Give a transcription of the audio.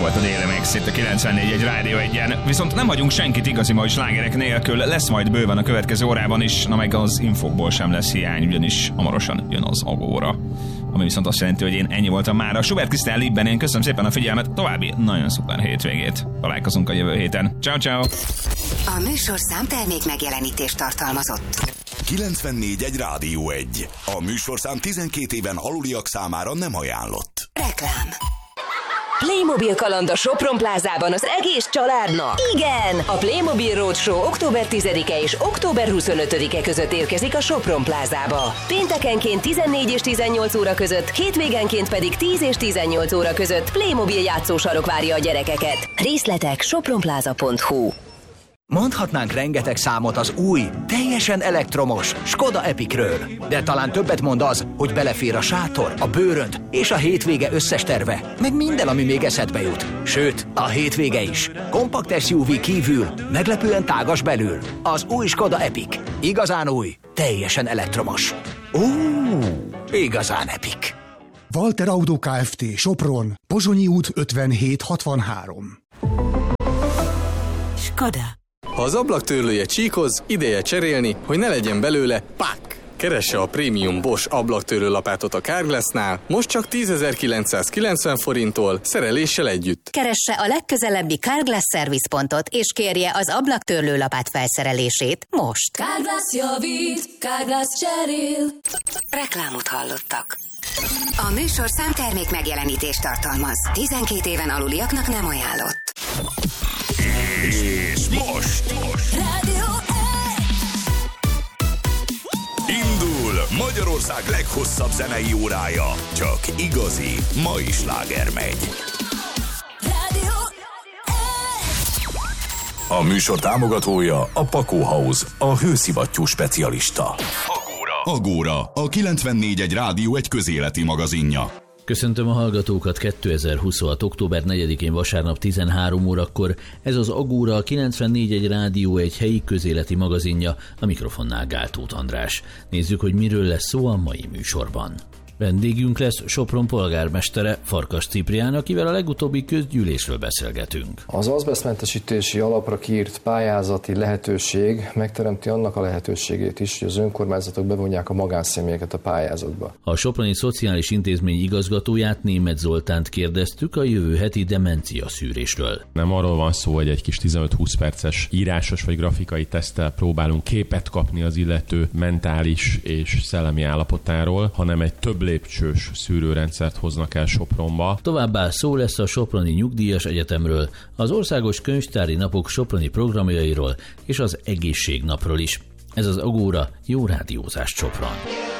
volt a Déli Mix itt a 94.1 Rádió 1-en. Viszont nem hagyunk senkit igazi mai slágerek nélkül, lesz majd bőven a következő órában is, na meg az infokból sem lesz hiány, ugyanis hamarosan jön az Agóra. Ami viszont azt jelenti, hogy én ennyi voltam már. A Schubert Krisztán Libben, én köszönöm szépen a figyelmet, további nagyon szuper hétvégét. Találkozunk a jövő héten. Ciao, ciao. A műsorszám termék megjelenítést tartalmazott. 94.1 Rádió 1. A műsorszám 12 éven aluliak számára nem ajánlott. Reklám. Playmobil kaland a Sopron plázában az egész családnak. Igen! A Playmobil Roadshow október 10-e és október 25-e között érkezik a Sopron plázába. Péntekenként 14 és 18 óra között, hétvégenként pedig 10 és 18 óra között Playmobil játszósarok várja a gyerekeket. Részletek sopronplaza.hu. Mondhatnánk rengeteg számot az új, teljesen elektromos Skoda Epicről. De talán többet mond az, hogy belefér a sátor, a bőrönd és a hétvége összes terve, meg minden, ami még eszedbe jut. Sőt, a hétvége is. Kompakt SUV kívül, meglepően tágas belül. Az új Skoda Epic. Igazán új, teljesen elektromos. Igazán epic. Walter Auto Kft. Sopron, Pozsonyi út 5763. Skoda. Ha az ablaktörlője csíkoz, ideje cserélni, hogy ne legyen belőle pak! Keresse a prémium Bosch ablaktörlő lapátot a Carglassnál, most csak 10.990 forinttól, szereléssel együtt. Keresse a legközelebbi Carglass szervizpontot, és kérje az ablaktörlő lapát felszerelését most. Carglass javít, Carglass cserél. Reklámot hallottak. A műsorszám termék megjelenítést tartalmaz. 12 éven aluliaknak nem ajánlott. És most Rádió 1. indul Magyarország leghosszabb zenei órája. Csak igazi, mai sláger megy. Rádió 1. A műsor támogatója a Pakó House, a hőszivattyú specialista. Agóra, a 94.1 Rádió egy közéleti magazinja. Köszöntöm a hallgatókat 2026. október 4-én vasárnap 13 órakor. Ez az Agóra, a 94.1 Rádió egy helyi közéleti magazinja, a mikrofonnál Gál Tóth András. Nézzük, hogy miről lesz szó a mai műsorban. Vendégünk lesz Sopron polgármestere, Farkas Ciprián, akivel a legutóbbi közgyűlésről beszélgetünk. Az azbesztmentesítési alapra kiírt pályázati lehetőség megteremti annak a lehetőségét is, hogy az önkormányzatok bevonják a magánszemélyeket a pályázatba. A Soproni Szociális Intézmény igazgatóját, Németh Zoltánt kérdeztük a jövő heti demencia szűrésről. Nem arról van szó, hogy egy kis 15-20 perces írásos vagy grafikai teszttel próbálunk képet kapni az illető mentális és szellemi állapotáról, hanem egy több lépcsős szűrőrendszert hoznak el Sopronba. Továbbá szó lesz a Soproni Nyugdíjas Egyetemről, az Országos Könyvtári Napok soproni programjairól és az Egészségnapról is. Ez az Agóra, jó rádiózást Sopron!